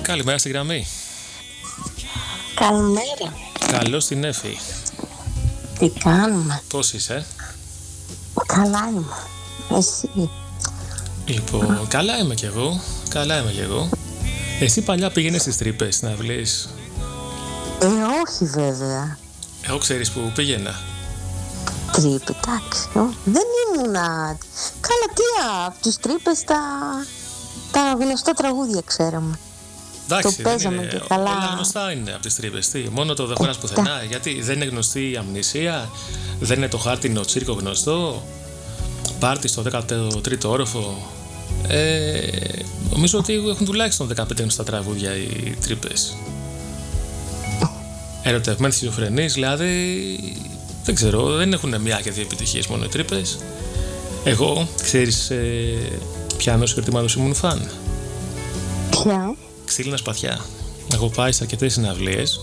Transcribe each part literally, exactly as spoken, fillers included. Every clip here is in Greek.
Καλημέρα στη γραμμή. Καλημέρα. Καλώς την Εφη. Τι κάνουμε? Πώς είσαι? Καλά είμαι. Εσύ? Λοιπόν, καλά είμαι κι εγώ. Καλά είμαι κι εγώ. Εσύ παλιά πήγαινες στις τρύπες να βλείς? Ε, όχι βέβαια. Εγώ ξέρεις που πήγαινα? Τρύπη, εντάξει. Δεν ήμουνα. Καλά, τι από τους τρύπες τα, τα γνωστά τραγούδια ξέραμε. Εντάξει, το παίζαμε είναι, και καλά. Όλα γνωστά είναι από τις τρύπες. Τι, μόνο το δεν χωράς πουθενά. Γιατί δεν είναι γνωστή η αμνησία, δεν είναι το χάρτινο τσίρκο γνωστό, πάρτι στο δέκατο τρίτο όροφο. Ε, νομίζω ότι έχουν τουλάχιστον δεκαπέντε γνωστά τραγούδια οι τρύπες. Ερωτευμένοι σχιζοφρενείς, δηλαδή. Δεν ξέρω, δεν έχουν μια και δύο επιτυχίες μόνο οι τρύπες. Εγώ, ξέρεις, ε, πιάνο συγκροτήματος ήμουν φαν. Ποια? Ξύλινα Σπαθιά. Έχω πάει σε αρκετές συναυλίες,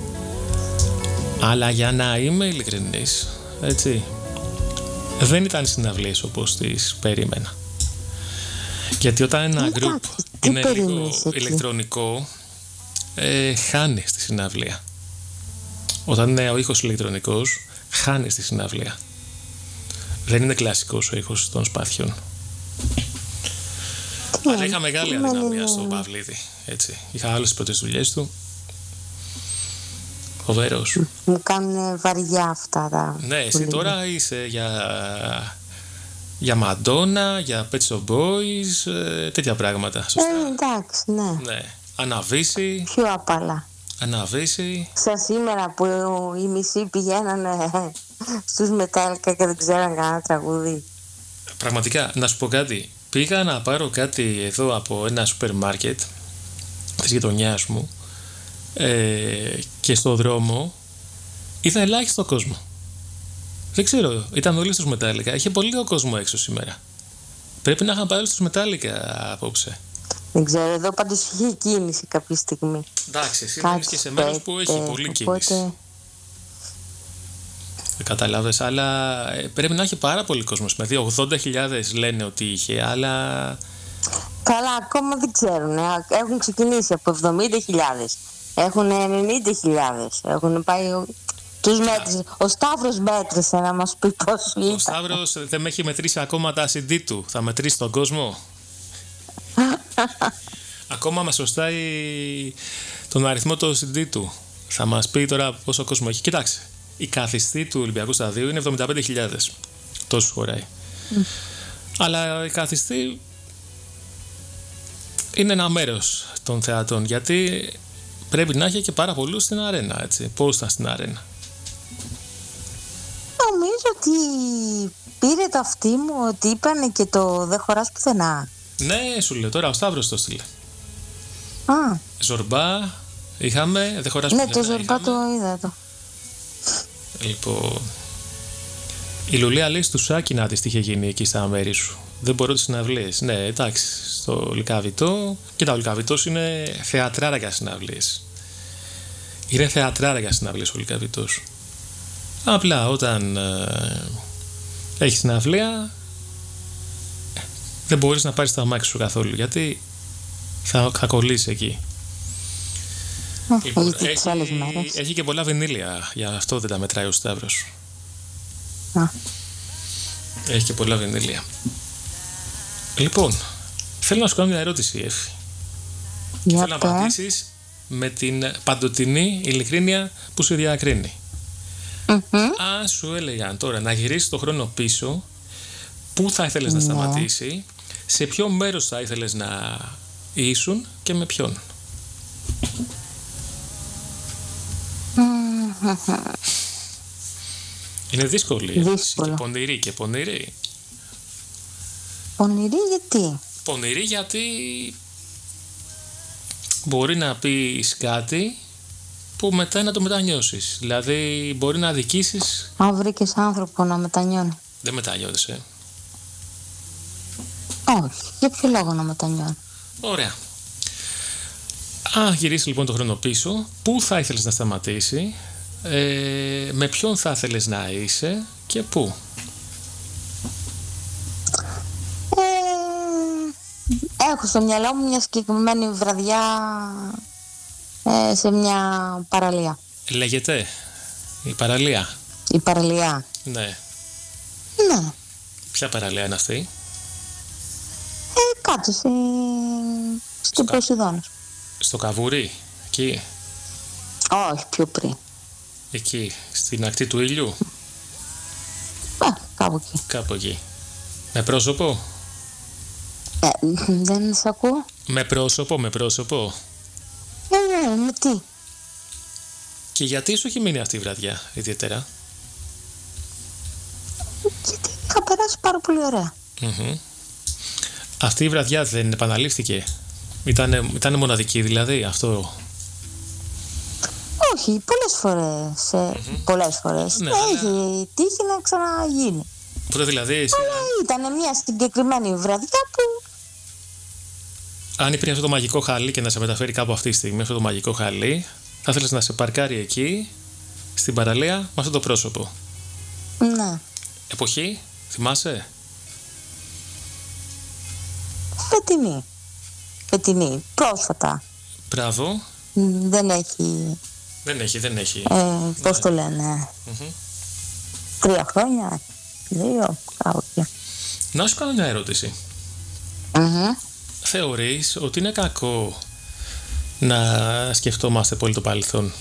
αλλά για να είμαι ειλικρινής, έτσι, δεν ήταν συναυλίες όπως τις περίμενα. Γιατί όταν ένα γκρουπ είναι λίγο ηλεκτρονικό, ε, χάνει στη συναυλία. Όταν είναι ο ήχος ηλεκτρονικός, χάνει στη συναυλία. Δεν είναι κλασικός ο ήχος των Σπαθιών. Yeah, αλλά είχα μεγάλη αδυναμία στον Παυλίδη. Έτσι. Είχα άλλες πρώτες δουλειές του. Φοβερός. Μου κάνουν βαριά αυτά τα. Ναι, εσύ τώρα είσαι για, για Μαντόνα, για Pet Shop Boys, ε, τέτοια πράγματα. Σωστά. Ε, εντάξει, ναι. Ναι. Αναβήσει. Πιο απαλά. Αναβήσει. Σαν σήμερα που οι μισοί πηγαίνανε στους Μετάλλικα και δεν ξέραν κανένα τραγούδι. Πραγματικά, να σου πω κάτι. Πήγα να πάρω κάτι εδώ από ένα σούπερ μάρκετ της γειτονιάς μου ε, και στο δρόμο είδα ελάχιστο κόσμο. Δεν ξέρω, ήταν όλοι στους Μετάλλικα. Είχε πολύ λίγο κόσμο έξω σήμερα. Πρέπει να είχαν πάει όλοι στους Μετάλλικα απόψε. Δεν ξέρω, εδώ πάντως είχε κίνηση κάποια στιγμή. Εντάξει, εσύ μένεις και σε μέρος που έχει πολύ οπότε... κίνηση. Δεν καταλάβες, αλλά πρέπει να έχει πάρα πολύ κόσμο. Δηλαδή ογδόντα χιλιάδες λένε ότι είχε, αλλά... Καλά, ακόμα δεν ξέρουν. Έχουν ξεκινήσει από εβδομήντα χιλιάδες. Έχουν ενενήντα χιλιάδες. Έχουν πάει... Τους μέτρησε. Ο Σταύρος μέτρησε να μας πει πόσο ήταν. Ο Σταύρος δεν με έχει μετρήσει ακόμα τα σι ντι του. Θα μετρήσει τον κόσμο. Ακόμα μας σωστάει τον αριθμό του σι ντι του. Θα μας πει τώρα πόσο κόσμο έχει. Κοιτάξτε, η καθιστή του Ολυμπιακού Σταδίου είναι εβδομήντα πέντε χιλιάδες. Τόσο χωράει. Mm. Αλλά η καθιστή είναι ένα μέρος των θεατών, γιατί πρέπει να έχει και πάρα πολλούς στην αρένα, έτσι. Πώς ήταν στην αρένα? Νομίζω ότι πήρε το αυτί μου ότι είπανε και το δεν χωράς πουθενά. Ναι, σου λέω τώρα, ο Σταύρος το στείλε. Α. Ζορμπά είχαμε, δεν χωράς ναι, πουθενά. Ναι, το Ζορμπά το είδα το. Λοιπόν, η Λουλία λέει στο Σάκινα της τι είχε γίνει εκεί στα μέρη σου. Δεν μπορώ τις συναυλίες. Ναι, εντάξει, στο Λυκαβητό. Κοίτα, ο Λυκαβητός είναι θεατράρα για συναυλίες. Είναι θεατράρα για συναυλίες ο Λυκαβητός. Απλά όταν ε, έχεις συναυλία, δεν μπορείς να πάρεις τα αμάξι σου καθόλου, γιατί θα, θα κολλήσει εκεί. Λοιπόν, έχει, έχει και πολλά βινίλια, γι' αυτό δεν τα μετράει ο Σταύρος. Α. Έχει και πολλά βινίλια. Λοιπόν, θέλω να σου κάνω μια ερώτηση, Εφη. Για θέλω να απαντήσεις με την παντοτινή ειλικρίνεια που σε διακρίνει. Mm-hmm. Αν σου έλεγαν τώρα να γυρίσεις το χρόνο πίσω, πού θα ήθελες yeah. να σταματήσει, σε ποιο μέρος θα ήθελες να ήσουν και με ποιον? Mm-hmm. Είναι δύσκολη. Δύσκολο. Και πονηρή και πονηρή. Πονηρή γιατί? Πονηρή γιατί μπορεί να πεις κάτι που μετά να το μετανιώσεις. Δηλαδή μπορεί να αδικήσεις. Αν βρήκες άνθρωπο να μετανιώνει. Δεν μετανιώνεις, ε. Όχι. Για ποιο λόγο να μετανιώνει? Ωραία. Αν γυρίσεις λοιπόν το χρόνο πίσω, πού θα ήθελες να σταματήσει, ε, με ποιον θα ήθελες να είσαι και πού? Ε, Έχω στο μυαλό μου μια συγκεκριμένη βραδιά ε, σε μια παραλία. Λέγεται η παραλία. Η παραλία. Ναι. Ναι. Ποια παραλία είναι αυτή? Ε, κάτω στη... στην Ποσειδώνα. Στο Καβούρι, εκεί? Όχι, πιο πριν. Εκεί, στην ακτή του ήλιου? Α, κάπου εκεί. Κάπου εκεί. Με πρόσωπο? Ε, δεν σ' ακούω. Με πρόσωπο, με πρόσωπο. Ε, ναι, με τι. Και γιατί σου έχει μείνει αυτή η βραδιά ιδιαίτερα? Γιατί είχα περάσει πάρα πολύ ωραία. Mm-hmm. Αυτή η βραδιά δεν επαναλήφθηκε? Ήτανε, ήτανε μοναδική δηλαδή αυτό? Όχι, πολλές φορές. Ε, mm-hmm. Πολλές φορές. Ναι, έχει αλλά... τύχει να ξαναγίνει. Οπότε δηλαδή εσύ... Αλλά ήταν μια συγκεκριμένη βραδιά που... Αν υπήρχε αυτό το μαγικό χαλί και να σε μεταφέρει κάπου αυτή τη στιγμή, αυτό το μαγικό χαλί, θα ήθελες να σε παρκάρει εκεί, στην παραλία, με αυτό το πρόσωπο. Ναι. Εποχή, θυμάσαι? Φετινή. Φετινή. Πρόσφατα. Μπράβο. Δεν έχει... Δεν έχει, δεν έχει. Ε, πώς ναι. το λένε. Mm-hmm. Τρία χρόνια. Δύο. Κάπου εκεί. Να σου κάνω μια ερώτηση. Mm-hmm. Θεωρείς ότι είναι κακό να σκεφτόμαστε πολύ το παρελθόν?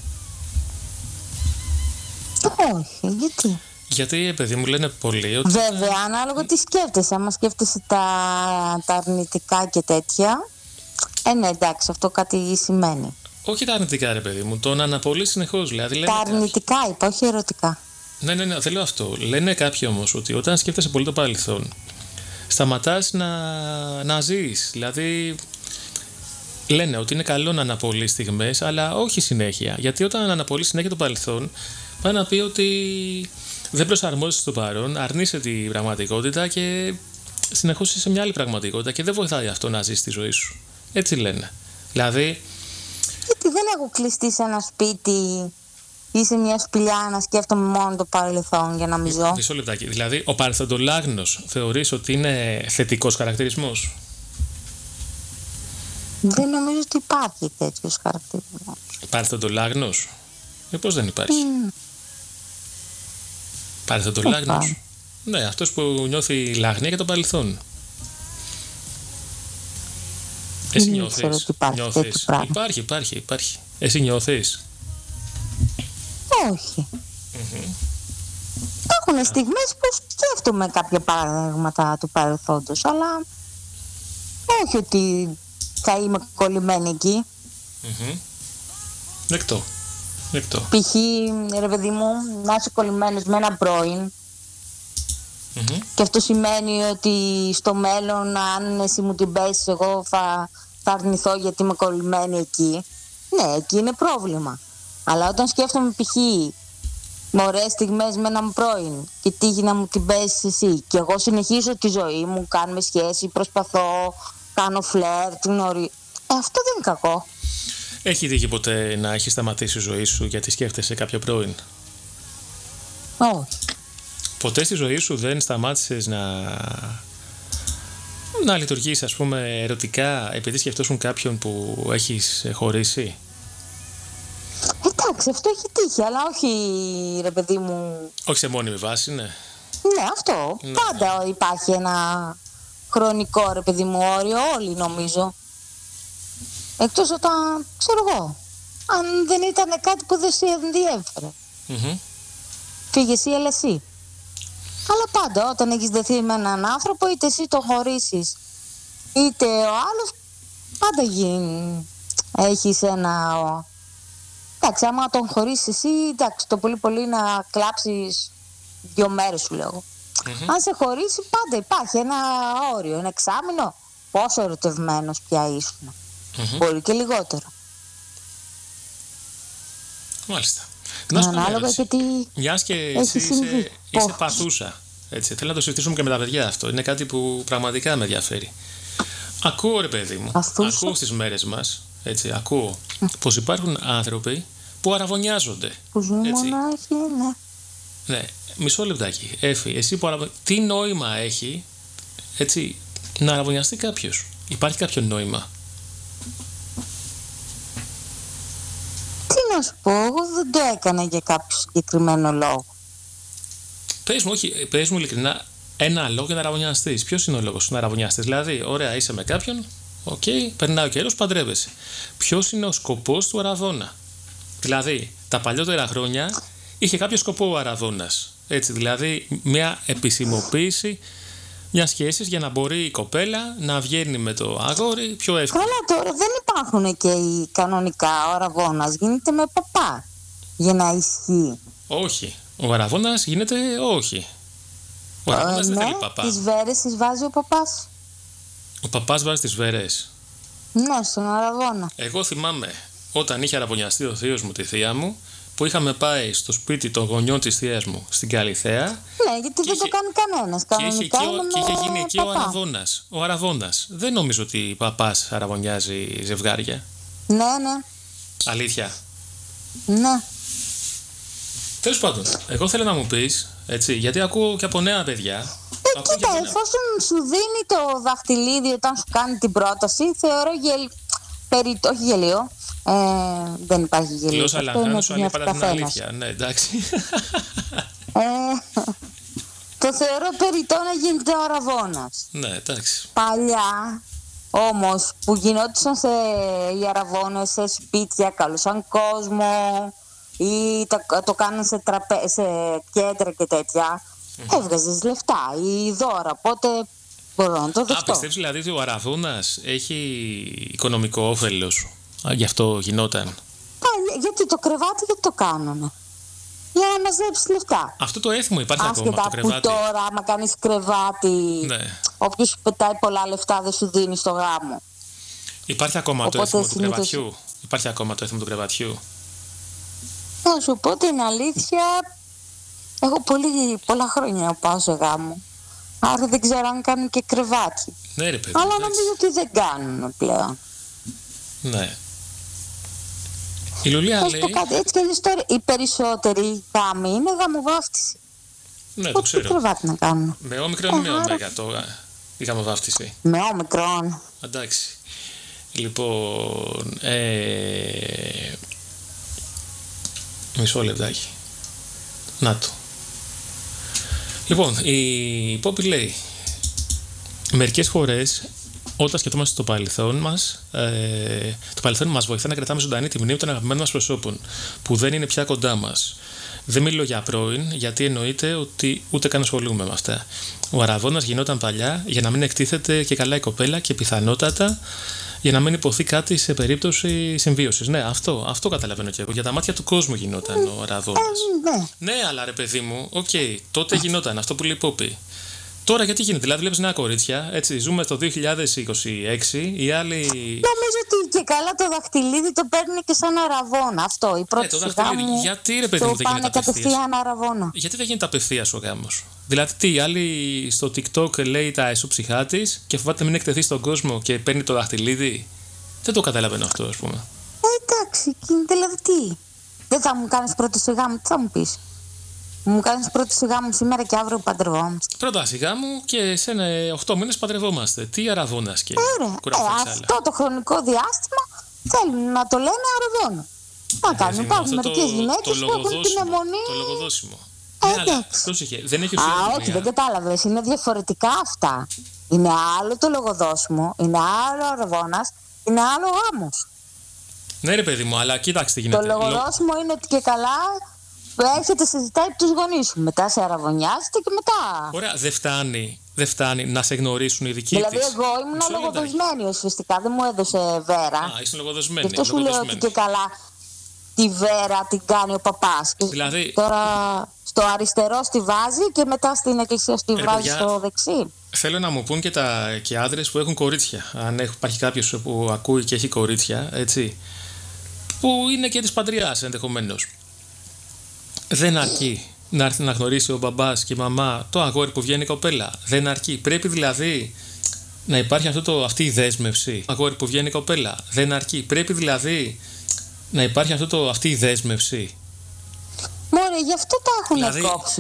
Όχι, γιατί? Γιατί, παιδί μου, λένε πολλοί ότι... Βέβαια, ανάλογα τι σκέφτεσαι. Άμα σκέφτεσαι τα, τα αρνητικά και τέτοια, ε, ναι, εντάξει, αυτό κάτι σημαίνει. Όχι τα αρνητικά, ρε παιδί μου, το να αναπολύεις συνεχώς. Δηλαδή, τα αρνητικά κάποιοι... είπα, όχι ερωτικά. Ναι, ναι, ναι, δεν λέω αυτό. Λένε κάποιοι όμως ότι όταν σκέφτεσαι πολύ το παρελθόν, σταματάς να, να ζεις. Δηλαδή, λένε ότι είναι καλό να αναπολύεις στιγμές, αλλά όχι συνέχεια. Γιατί όταν αναπολύεις συνέχεια το παρελθόν, πάει να πει ότι δεν προσαρμόζεσαι στο παρόν, αρνείσαι την πραγματικότητα και συνεχώς είσαι σε μια άλλη πραγματικότητα και δεν βοηθάει αυτό να ζεις τη ζωή σου. Έτσι λένε. Δηλαδή... Γιατί δεν έχω κλειστεί σε ένα σπίτι ή σε μια σπηλιά να σκέφτομαι μόνο το παρελθόν για να μην ζω. Μισό λεπτάκι. Δηλαδή, ο παρελθοντολάγνος θεωρείς ότι είναι θετικός χαρακτηρισμός? Δεν νομίζω ότι υπάρχει τέτοιος χαρακτηρισμός. Παρελθοντολάγνος? Μήπως δεν υπάρχει? Mm. Παρελθοντολάγνος? Ναι, αυτός που νιώθει λάγνια για το παρελθόν. Εσύ νιώθεις? Νιώθεις? Υπάρχει, υπάρχει, υπάρχει. Εσύ νιώθεις? Όχι. Mm-hmm. Έχουν στιγμές που σκέφτομαι κάποια παραδείγματα του παρελθόντος, αλλά όχι ότι θα είμαι κολλημένη εκεί. Mm-hmm. Δεκτό. Δεκτό. Π.χ. ρε παιδί μου, να είσαι κολλημένος με ένα πρώην. Mm-hmm. Και αυτό σημαίνει ότι στο μέλλον, αν εσύ μου την πέσεις, εγώ θα, θα αρνηθώ γιατί είμαι κολλημένη εκεί. Ναι, εκεί είναι πρόβλημα. Αλλά όταν σκέφτομαι π.χ. με ωραίες στιγμές με έναν πρώην και τύχει να μου την πέσεις εσύ και εγώ συνεχίζω τη ζωή μου, κάνουμε σχέση, προσπαθώ, κάνω φλερτ, γνωρίζω. Ε, αυτό δεν είναι κακό. Έχει τύχει ποτέ να έχει σταματήσει η ζωή σου γιατί σκέφτεσαι κάποιο πρώην? Όχι. Ποτέ στη ζωή σου δεν σταμάτησες να, να λειτουργείς, ας πούμε, ερωτικά επειδή σκεφτόσουν κάποιον που έχεις χωρίσει? Εντάξει, αυτό έχει τύχει, αλλά όχι, ρε παιδί μου. Όχι σε μόνιμη βάση, ναι. Ναι, αυτό. Ναι. Πάντα υπάρχει ένα χρονικό, ρε παιδί μου, όριο, όλοι νομίζω. Εκτός όταν, ξέρω εγώ, αν δεν ήταν κάτι που δεν σε ενδιέφερε. Mm-hmm. Φύγες ή έλα εσύ. Αλλά πάντα όταν έχεις δεθεί με έναν άνθρωπο, είτε εσύ το χωρίσεις, είτε ο άλλος, πάντα γίνει. Έχεις ένα... Εντάξει, άμα τον χωρίσεις εσύ, εντάξει, το πολύ πολύ να κλάψεις δύο μέρες σου λέω. Mm-hmm. Αν σε χωρίσει, πάντα υπάρχει ένα όριο, ένα εξάμηνο. Πόσο ερωτευμένος πια ήσουν. Mm-hmm. Μπορεί και λιγότερο. Μάλιστα. Ανάλογα γιατί. Μιας και εσύ είσαι, είσαι παθούσα. Έτσι. Θέλω να το συζητήσουμε και με τα παιδιά αυτό. Είναι κάτι που πραγματικά με ενδιαφέρει. Ακούω, ρε παιδί μου, Παθούσα. Ακούω στις μέρες μας, έτσι, ακούω mm. πως υπάρχουν άνθρωποι που αραβωνιάζονται. Που ζουν μονάχοι, ναι. Ναι, μισό λεπτάκι. Έφη, εσύ που αραβωνιάζεσαι, τι νόημα έχει, έτσι, να αραβωνιαστεί κάποιος? Υπάρχει κάποιο νόημα? Τι να σου πω, εγώ δεν το έκανα για κάποιο συγκεκριμένο λόγο. Πες μου, όχι, πες μου ειλικρινά, ένα λόγο για να αραβωνιαστείς. Ποιος είναι ο λόγος να αραβωνιαστείς? Δηλαδή, ωραία, είσαι με κάποιον, οκ, okay, περνάει ο καιρός, παντρεύεσαι. Ποιος είναι ο σκοπός του αραβώνα? Δηλαδή, τα παλιότερα χρόνια είχε κάποιο σκοπό ο αραβώνας. Έτσι, δηλαδή, μια επισημοποίηση μια σχέση για να μπορεί η κοπέλα να βγαίνει με το αγόρι πιο εύκολα. Καλά, τώρα δεν υπάρχουν και οι κανονικά. Ο αραβώνας γίνεται με παπά για να ισχύει. Όχι. Ο αραβώνας γίνεται όχι. Ο αραβώνας ε, δεν ναι, θέλει παπά. Τις βέρες τις βάζει ο παπάς. Ο παπάς βάζει τις βέρες. Ναι, στον αραβώνα. Εγώ θυμάμαι όταν είχε αραβωνιαστεί ο θείος μου τη θεία μου, που είχαμε πάει στο σπίτι των γονιών της θείας μου στην Καλιθέα. Ναι, γιατί δεν είχε, το κάνει κανένας. Κανονικά και, είχε, είναι και, με και είχε γίνει εκεί παπά. ο αραβώνας. Ο αραβώνας. Δεν νομίζω ότι παπάς αραβωνιάζει ζευγάρια. Ναι, ναι. Αλήθεια. Ναι. Τέλος πάντων, εγώ θέλω να μου πεις, έτσι, γιατί ακούω και από νέα παιδιά. Ε, κοίτα, εφόσον σου δίνει το δαχτυλίδι όταν σου κάνει την πρόταση, θεωρώ γελ... περί... όχι γελίο. Ε, δεν υπάρχει γελίο. Γλώσσα αλανθάνου σου ανήπατα την αλήθεια. Ναι, εντάξει. Ε, το θεωρώ περιττό να γίνεται ο αραβώνας. Ναι, εντάξει. Παλιά, όμως, που γινόντουσαν σε οι αραβώνες σε σπίτια, καλούσαν κόσμο ή το, το κάνουν σε, τραπέ, σε κέντρα και τέτοια, mm. έβγαζες λεφτά ή δώρα, οπότε μπορώ να το δεχτώ. Α, πιστεύεις δηλαδή ότι ο αραβώνας έχει οικονομικό όφελος? Α, γι' αυτό γινόταν. Α, γιατί το κρεβάτι δεν το κάνουνε. Για να μαζέψει λεφτά. Αυτό το έθιμο υπάρχει άσχετα ακόμα, το κρεβάτι. Που τώρα, άμα κάνεις κρεβάτι, ναι. Όποιος σου πετάει πολλά λεφτά δεν σου δίνει στο γάμο. Υπάρχει ακόμα οπότε το έθιμο του κρεβατιού. Υπάρχει ακόμα το έθιμο του κρεβατιού. Να σου πω την αλήθεια, έχω πολύ, πολλά χρόνια να πάω σε γάμο. Άρα δεν ξέρω αν κάνουν και κρεβάτι. Ναι, ρε παιδί. Αλλά νομίζω ότι δεν κάνουν πλέον. Ναι. Η Λουλία λέει... Κάτι, έτσι κι αλλιώς τώρα οι περισσότεροι γάμοι είναι γαμοβάφτιση. Ναι, το ξέρω. Τι κρεβάτι να κάνουν. Με όμικρον ή με ωμέγα τώρα η γαμοβάφτιση? Με όμικρον. Εντάξει. Λοιπόν... Ε... Μισό λεπτάκι. Να το. Λοιπόν, η Πόπη λέει, μερικές φορές όταν σκεφτόμαστε το παρελθόν μας, ε, το παρελθόν μας βοηθά να κρατάμε ζωντανή τη μνήμη των αγαπημένων μας προσώπων, που δεν είναι πια κοντά μας. Δεν μιλώ για πρώην, γιατί εννοείται ότι ούτε καν ασχολούμαι με αυτά. Ο αραβώνας γινόταν παλιά για να μην εκτίθεται και καλά η κοπέλα και πιθανότατα για να μην υποθεί κάτι σε περίπτωση συμβίωσης. Ναι, αυτό, αυτό καταλαβαίνω και εγώ. Για τα μάτια του κόσμου γινόταν ο αραβώνας. Ναι, αλλά ρε παιδί μου, οκ, okay, τότε γινόταν αυτό που λέει η Πόπη. Τώρα γιατί γίνεται? Δηλαδή βλέπεις νέα κορίτσια, έτσι, ζούμε το δύο χιλιάδες είκοσι έξι, οι άλλοι... Νομίζω ότι και καλά το δαχτυλίδι το παίρνει και σαν αραβώνα. Αυτό, η πρώτη ναι, το μου, γιατί ρε παιδί μου δεν γίνεται απευθείας? Γιατί δεν γίνεται απευθείας ο γάμος? Δηλαδή τι, η άλλη στο TikTok λέει τα εσωψυχά της και φοβάται μην εκτεθεί στον κόσμο και παίρνει το δαχτυλίδι. Δεν το καταλαβαίνω αυτό, ας πούμε. Ε, εντάξει, δηλαδή τι. Δεν θα μου κάνεις πρώτη σιγά μου, τι θα μου πεις? Μου κάνεις πρώτη σιγά μου σήμερα και αύριο παντρευόμαστε. Πρώτα σιγά μου και σε οκτώ μήνες παντρευόμαστε. Τι αραβώνας και κουρafές ε, αυτό το χρονικό διάστημα θέλουν να το λένε αραβώνα. Να κάνουν, υπάρχουν μερικές γυναίκες που έχουν την αιμονή. Το λογοδόσιμο. Ε, ναι, αλλά πρόσεχε, δεν έχει ουσία. Α, όχι, δεν κατάλαβες. Είναι διαφορετικά αυτά. Είναι άλλο το λογοδόσιμο, είναι άλλο ο αραβώνας, είναι άλλο ο γάμος. Ναι, ρε παιδί μου, αλλά κοίταξε τι γίνεται. Το λογοδόσιμο είναι ότι και καλά έρχεται, συζητάει από τους γονείς σου. Μετά σε αραβωνιάζεται και μετά. Ωραία, δεν φτάνει, δεν φτάνει να σε γνωρίσουν οι δικοί δηλαδή, της. Δηλαδή, εγώ ήμουν λογοδοσμένη ουσιαστικά, δεν μου έδωσε βέρα. Α, είσαι λογοδοσμένη. Γι' αυτό σου λέω ότι και καλά τη βέρα την κάνει ο παπάς. Δηλαδή... Τώρα στο αριστερό στη βάζει και μετά στην εκκλησία στη ε, βάζει παιδιά, στο δεξί. Θέλω να μου πούν και, τα, και άντρες που έχουν κορίτσια. Αν υπάρχει κάποιος που ακούει και έχει κορίτσια, έτσι, που είναι και της πατριάς ενδεχομένως. Δεν αρκεί να έρθει να γνωρίσει ο μπαμπάς και η μαμά το αγόρι που βγαίνει η κοπέλα. Δεν αρκεί. Πρέπει δηλαδή να υπάρχει αυτό το, αυτή η δέσμευση. Αγόρι που βγαίνει η κοπέλα. Δεν αρκεί. Πρέπει δηλαδή να υπάρχει αυτό το, αυτή η δέσμευση. Μωρέ, γι' αυτό τα έχουν δηλαδή, κόψει